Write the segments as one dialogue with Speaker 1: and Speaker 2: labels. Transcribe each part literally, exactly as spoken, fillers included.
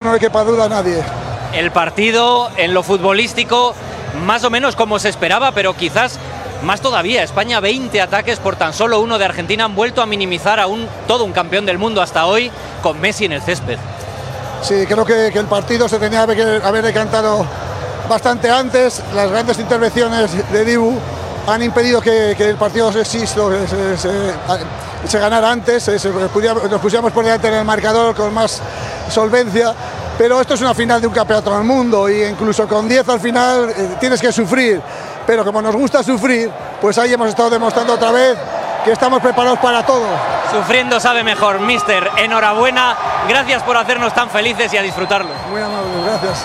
Speaker 1: no le quepa duda a nadie.
Speaker 2: El partido en lo futbolístico más o menos como se esperaba, pero quizás más todavía. España, veinte ataques por tan solo uno de Argentina, han vuelto a minimizar a un, todo un campeón del mundo hasta hoy, con Messi en el césped.
Speaker 1: Sí, creo que, que el partido se tenía que haber decantado bastante antes. Las grandes intervenciones de Dibu han impedido que, que el partido se, se, se, se, se ganara antes, se, se, nos pusiéramos por delante en el marcador con más solvencia. Pero esto es una final de un campeonato del mundo y incluso con diez al final eh, tienes que sufrir. Pero como nos gusta sufrir, pues ahí hemos estado demostrando otra vez que estamos preparados para todo.
Speaker 2: Sufriendo sabe mejor, mister. Enhorabuena, gracias por hacernos tan felices y a disfrutarlo.
Speaker 1: Muy amable, gracias.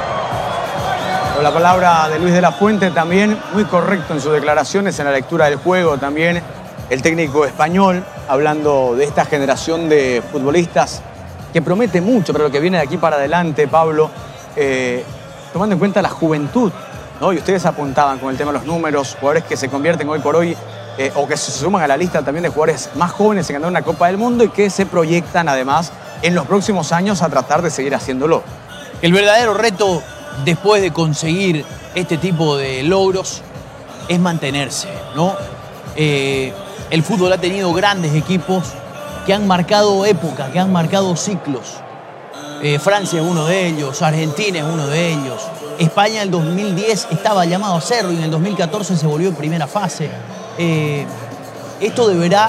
Speaker 3: Con la palabra de Luis de la Fuente, también muy correcto en sus declaraciones, en la lectura del juego también, el técnico español, hablando de esta generación de futbolistas que promete mucho, pero lo que viene de aquí para adelante, Pablo, eh, tomando en cuenta la juventud, ¿no? Y ustedes apuntaban con el tema de los números, jugadores que se convierten hoy por hoy, eh, o que se suman a la lista también de jugadores más jóvenes en ganar una Copa del Mundo y que se proyectan además en los próximos años a tratar de seguir haciéndolo.
Speaker 4: El verdadero reto después de conseguir este tipo de logros es mantenerse, ¿no? Eh, el fútbol ha tenido grandes equipos que han marcado época, que han marcado ciclos. Eh, Francia es uno de ellos, Argentina es uno de ellos. España en el dos mil diez estaba llamado a hacerlo y en el dos mil catorce se volvió en primera fase. Eh, esto deberá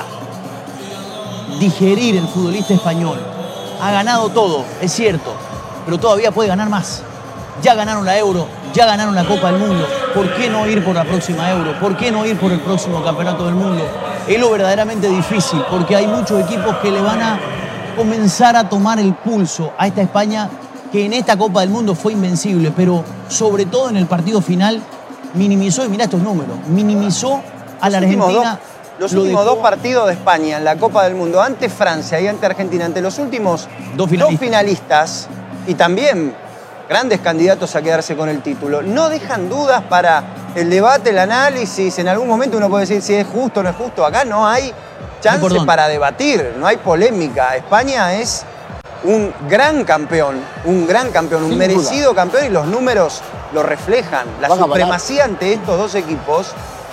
Speaker 4: digerir el futbolista español. Ha ganado todo, es cierto, pero todavía puede ganar más. Ya ganaron la Euro, ya ganaron la Copa del Mundo. ¿Por qué no ir por la próxima Euro? ¿Por qué no ir por el próximo Campeonato del Mundo? Es lo verdaderamente difícil, porque hay muchos equipos que le van a comenzar a tomar el pulso a esta España que en esta Copa del Mundo fue invencible, pero sobre todo en el partido final minimizó, y mirá estos números, minimizó a la Argentina.
Speaker 5: Los últimos dos partidos de España en la Copa del Mundo, ante Francia y ante Argentina, ante los últimos
Speaker 4: dos finalistas,
Speaker 5: dos finalistas y también grandes candidatos a quedarse con el título, no dejan dudas para el debate, el análisis. En algún momento uno puede decir si es justo o no es justo. Acá no hay chance no, para debatir, no hay polémica. España es un gran campeón, un gran campeón, un Sin merecido duda. campeón, y los números lo reflejan. La Van supremacía ante estos dos equipos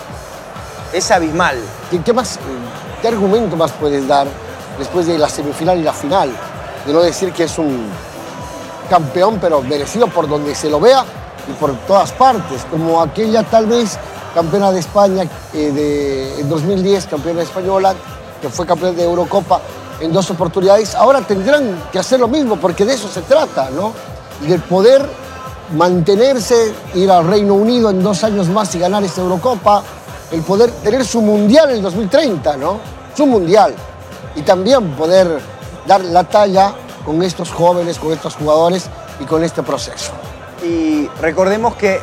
Speaker 5: es abismal.
Speaker 6: ¿Qué, qué, más, ¿Qué argumento más puedes dar después de la semifinal y la final? De no decir que es un campeón, pero merecido por donde se lo vea y por todas partes, como aquella tal vez campeona de España eh, de, en dos mil diez, campeona española, que fue campeona de Eurocopa en dos oportunidades. Ahora tendrán que hacer lo mismo, porque de eso se trata, ¿no? De poder mantenerse, ir al Reino Unido en dos años más y ganar esta Eurocopa, el poder tener su Mundial en el dos mil treinta, ¿no? Su Mundial. Y también poder dar la talla con estos jóvenes, con estos jugadores y con este proceso.
Speaker 5: Y recordemos que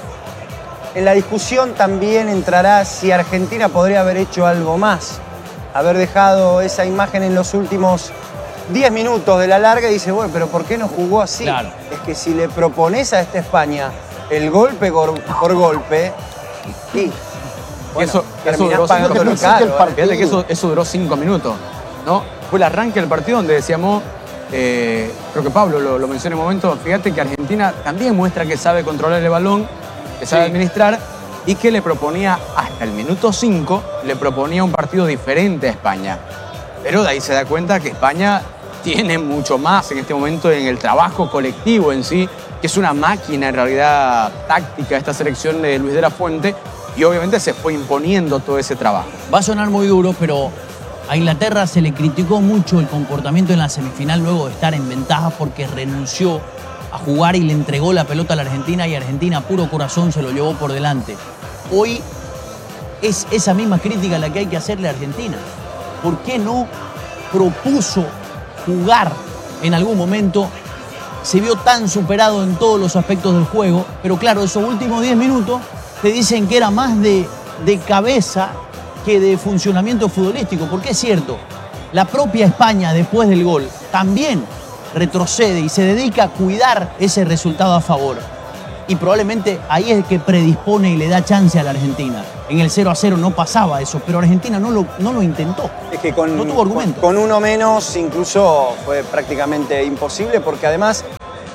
Speaker 5: en la discusión también entrará si Argentina podría haber hecho algo más, haber dejado esa imagen en los últimos diez minutos de la larga y dice, bueno, pero ¿por qué no jugó así?
Speaker 4: Claro.
Speaker 5: Es que si le propones a esta España el golpe por, por golpe, y bueno,
Speaker 3: eso, eso duró
Speaker 5: pagando
Speaker 3: cinco,
Speaker 5: lo caro.
Speaker 3: ¿eh? Fíjate que eso, eso duró cinco minutos, ¿no? Fue el arranque del partido donde decíamos, eh, creo que Pablo lo, lo mencionó en un momento, fíjate que Argentina también muestra que sabe controlar el balón, que sabe sí. administrar, y que le proponía hasta el minuto cinco, le proponía un partido diferente a España. Pero de ahí se da cuenta que España tiene mucho más en este momento en el trabajo colectivo en sí, que es una máquina en realidad táctica esta selección de Luis de la Fuente, y obviamente se fue imponiendo todo ese trabajo.
Speaker 4: Va a sonar muy duro, pero a Inglaterra se le criticó mucho el comportamiento en la semifinal luego de estar en ventaja porque renunció a jugar y le entregó la pelota a la Argentina, y Argentina a puro corazón se lo llevó por delante. Hoy es esa misma crítica la que hay que hacerle a Argentina. ¿Por qué no propuso jugar en algún momento? Se vio tan superado en todos los aspectos del juego, pero claro, esos últimos diez minutos te dicen que era más de, de cabeza que de funcionamiento futbolístico, porque es cierto, la propia España después del gol también retrocede y se dedica a cuidar ese resultado a favor. Y probablemente ahí es que predispone y le da chance a la Argentina. En el cero a cero no pasaba eso, pero Argentina no lo, no lo intentó.
Speaker 5: Es que con,
Speaker 4: no tuvo argumento.
Speaker 5: Con, con uno menos incluso fue prácticamente imposible, porque además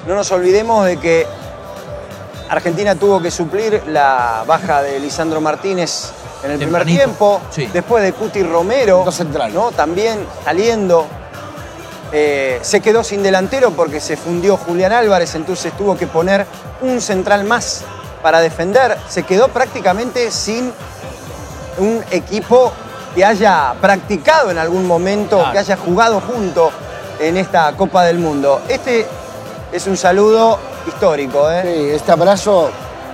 Speaker 5: no nos olvidemos de que Argentina tuvo que suplir la baja de Lisandro Martínez en el primer
Speaker 4: Tempranito.
Speaker 5: tiempo,
Speaker 4: Sí.
Speaker 5: después de Cuti Romero,
Speaker 6: Dos centrales.
Speaker 5: ¿no? También saliendo. Eh, se quedó sin delantero porque se fundió Julián Álvarez, entonces tuvo que poner un central más para defender. Se quedó prácticamente sin un equipo que haya practicado en algún momento,
Speaker 4: Claro.
Speaker 5: que haya jugado junto en esta Copa del Mundo. Este es un saludo histórico, ¿eh?
Speaker 6: Sí, este abrazo,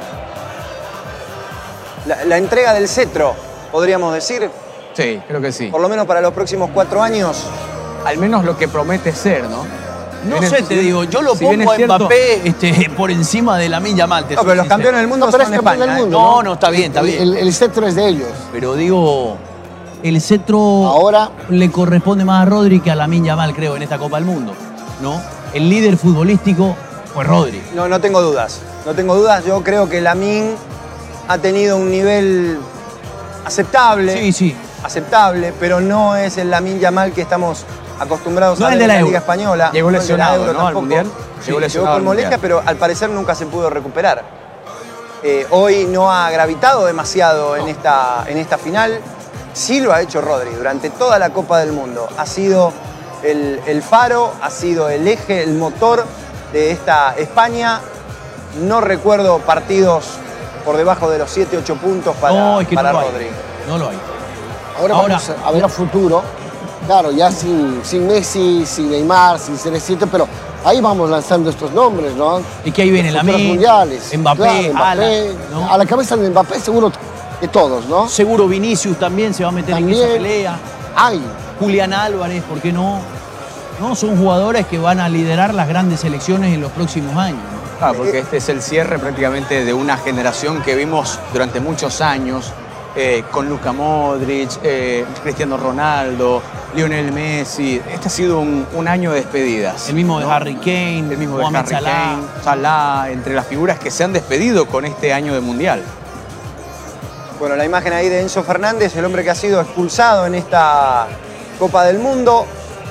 Speaker 5: La, la entrega del cetro, podríamos decir,
Speaker 3: Sí, creo que sí.
Speaker 5: por lo menos para los próximos cuatro años.
Speaker 3: Al menos lo que promete ser, ¿no?
Speaker 4: No
Speaker 3: Si bien
Speaker 4: sé,
Speaker 3: es-
Speaker 4: te digo, yo lo
Speaker 3: si bien
Speaker 4: pongo
Speaker 3: es
Speaker 4: a
Speaker 3: cierto-
Speaker 4: Mbappé este, por encima de Lamine Yamal. te
Speaker 5: No,
Speaker 4: soy
Speaker 5: pero los
Speaker 4: sincero.
Speaker 5: campeones del mundo
Speaker 6: No, pero
Speaker 5: son
Speaker 6: es campeón
Speaker 5: España.
Speaker 6: del
Speaker 5: ¿eh?
Speaker 6: mundo.
Speaker 4: No, no, está bien, está bien.
Speaker 6: el, el cetro es de ellos.
Speaker 4: Pero digo, el cetro
Speaker 6: Ahora-
Speaker 4: le corresponde más a Rodri que a Lamine Yamal, creo, en esta Copa del Mundo, ¿no? El líder futbolístico fue Rodri.
Speaker 5: No, no tengo dudas. No tengo dudas. Yo creo que Lamine ha tenido un nivel aceptable.
Speaker 4: Sí, sí.
Speaker 5: Aceptable, pero no es el Lamine Yamal que estamos acostumbrados
Speaker 4: No
Speaker 5: a
Speaker 4: es
Speaker 5: ver
Speaker 4: de
Speaker 5: en
Speaker 4: la
Speaker 5: la
Speaker 4: Euro.
Speaker 5: Liga Española.
Speaker 3: Llegó
Speaker 5: No es de la
Speaker 3: lesionado,
Speaker 5: Euro
Speaker 3: ¿no? Al
Speaker 5: tampoco.
Speaker 3: Mundial.
Speaker 5: Sí,
Speaker 3: Llegó
Speaker 5: llegó
Speaker 3: lesionado
Speaker 5: con
Speaker 3: al
Speaker 5: molestia,
Speaker 3: Mundial.
Speaker 5: pero al parecer nunca se pudo recuperar. Eh, hoy no ha gravitado demasiado en esta, en esta final. Sí lo ha hecho Rodri durante toda la Copa del Mundo. Ha sido el, el faro, ha sido el eje, el motor de esta España. No recuerdo partidos por debajo de los siete ocho puntos para,
Speaker 4: no, es que
Speaker 5: para
Speaker 4: no lo
Speaker 5: Rodri.
Speaker 4: hay. No lo hay.
Speaker 6: Ahora,
Speaker 4: Ahora-
Speaker 6: vamos a ver a futuro. Claro, ya sin, sin Messi, sin Neymar, sin C R siete, pero ahí vamos lanzando estos nombres, ¿no?
Speaker 4: Y que ahí viene
Speaker 6: Los futuros
Speaker 4: Lamine,
Speaker 6: mundiales.
Speaker 4: Mbappé,
Speaker 6: Claro, Mbappé.
Speaker 4: Haaland, ¿no?
Speaker 6: A la cabeza de Mbappé seguro que todos, ¿no?
Speaker 4: Seguro Vinicius también se va a meter en
Speaker 6: También.
Speaker 4: esa pelea.
Speaker 6: Hay.
Speaker 4: Julián Álvarez, ¿por qué no? No, son jugadores que van a liderar las grandes selecciones en los próximos años, ¿no?
Speaker 3: Ah, porque este es el cierre prácticamente de una generación que vimos durante muchos años, eh, con Luka Modric, eh, Cristiano Ronaldo, Lionel Messi. Este ha sido un, un año de despedidas.
Speaker 4: El mismo de
Speaker 3: ¿no?
Speaker 4: Harry Kane,
Speaker 3: El mismo de
Speaker 4: Mohamed
Speaker 3: Harry
Speaker 4: Salah.
Speaker 3: Kane, Salah, entre las figuras que se han despedido con este año de Mundial.
Speaker 5: Bueno, la imagen ahí de Enzo Fernández, el hombre que ha sido expulsado en esta Copa del Mundo.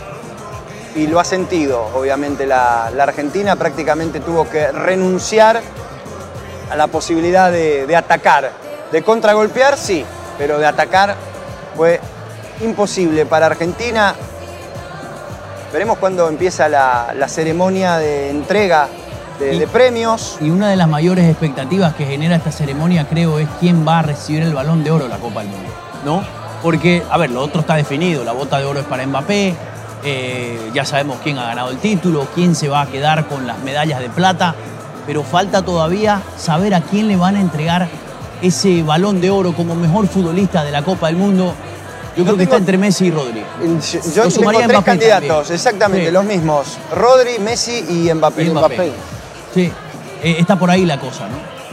Speaker 5: Y lo ha sentido, obviamente, la, la Argentina prácticamente tuvo que renunciar a la posibilidad de, de atacar. De contragolpear, sí, pero de atacar fue imposible para Argentina. Veremos cuándo empieza la, la ceremonia de entrega de,
Speaker 4: Y-
Speaker 5: de premios.
Speaker 4: Y una de las mayores expectativas que genera esta ceremonia, creo, es quién va a recibir el Balón de Oro de la Copa del Mundo, ¿no? Porque, a ver, lo otro está definido. La bota de oro es para Mbappé, eh, ya sabemos quién ha ganado el título, quién se va a quedar con las medallas de plata, pero falta todavía saber a quién le van a entregar ese Balón de Oro como mejor futbolista de la Copa del Mundo. Yo creo que
Speaker 5: tengo-
Speaker 4: está entre Messi y Rodri.
Speaker 5: Yo
Speaker 4: Lo
Speaker 5: tengo
Speaker 4: sumaría
Speaker 5: tres
Speaker 4: Mbappé
Speaker 5: candidatos,
Speaker 4: también.
Speaker 5: exactamente,
Speaker 4: Sí.
Speaker 5: los mismos. Rodri, Messi y Mbappé.
Speaker 4: Y
Speaker 6: Mbappé.
Speaker 4: Mbappé. Sí, eh, está por ahí la cosa, ¿no?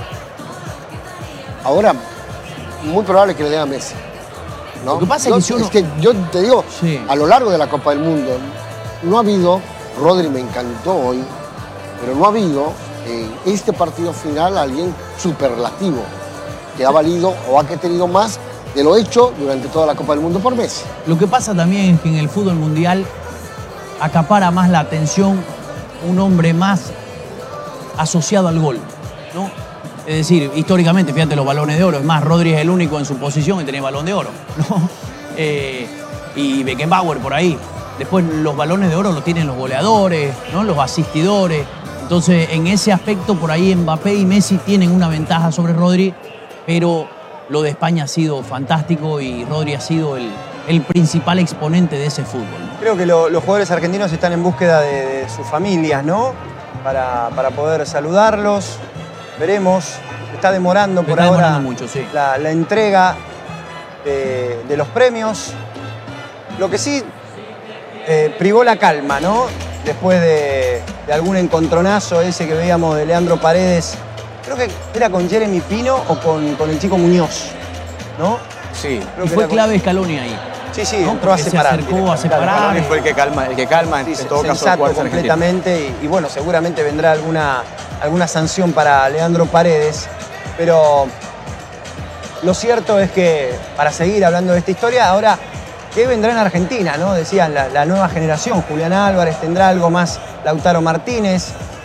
Speaker 6: Ahora, muy probable que le den a Messi. ¿no?
Speaker 4: Lo que pasa es
Speaker 6: Yo-
Speaker 4: que si uno-
Speaker 6: es que yo te digo,
Speaker 4: Sí.
Speaker 6: a lo largo de la Copa del Mundo, no ha habido, Rodri me encantó hoy, pero no ha habido en este partido final alguien superlativo que ha valido o ha tenido más de lo hecho durante toda la Copa del Mundo por Messi.
Speaker 4: Lo que pasa también es que en el fútbol mundial acapara más la atención un hombre más asociado al gol, ¿no? Es decir, históricamente, fíjate los balones de oro, es más, Rodri es el único en su posición que tenía balón de oro, ¿no? Eh, y Beckenbauer por ahí. Después los balones de oro los tienen los goleadores, ¿no? Los asistidores. Entonces, en ese aspecto, por ahí Mbappé y Messi tienen una ventaja sobre Rodri, pero lo de España ha sido fantástico y Rodri ha sido el, el principal exponente de ese fútbol, ¿no?
Speaker 5: Creo que lo- los jugadores argentinos están en búsqueda de, de sus familias, ¿no? Para, para poder saludarlos. Veremos. Está demorando por
Speaker 4: Está
Speaker 5: ahora
Speaker 4: demorando mucho, sí.
Speaker 5: la, la entrega de, de los premios. Lo que sí eh, privó la calma, ¿no? Después de, de algún encontronazo ese que veíamos de Leandro Paredes. Creo que era con Jeremy Pino o con, con el chico Muñoz, ¿no?
Speaker 3: Sí.
Speaker 5: Creo
Speaker 4: Y
Speaker 5: que
Speaker 4: fue
Speaker 5: era con-
Speaker 4: clave Scaloni ahí.
Speaker 5: Sí, sí,
Speaker 4: ¿no?
Speaker 5: entró a
Speaker 4: Porque se
Speaker 5: separar.
Speaker 4: acercó a
Speaker 5: directamente.
Speaker 4: separar.
Speaker 3: Scaloni fue el que calma, el que calma en,
Speaker 5: Sí,
Speaker 3: en todo caso los
Speaker 5: sensato
Speaker 3: jugadores argentinos.
Speaker 5: completamente y, y bueno, seguramente vendrá alguna, alguna sanción para Leandro Paredes, pero lo cierto es que para seguir hablando de esta historia, ahora, ¿qué vendrá en Argentina? ¿No? Decían, la, la nueva generación, Julián Álvarez, tendrá algo más Lautaro Martínez,